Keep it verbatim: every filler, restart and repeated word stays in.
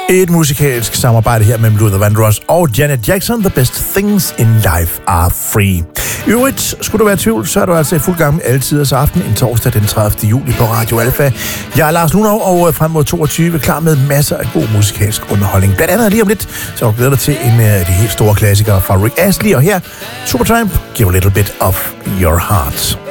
Et musikalsk samarbejde her mellem Luther Vandross og Janet Jackson. The best things in life are free. I øvrigt, skulle du være i tvivl, så er du altså i fuld gang med alle tiders aften, en torsdag den tredivte juli på Radio Alfa. Jeg er Lars Lunov, og frem mod toogtyve klar med masser af god musikalsk underholdning. Blandt andet lige om lidt, så du glæder dig til en af de helt store klassikere fra Rick Astley. Og her, Supertramp, Give a Little Bit of Your Heart.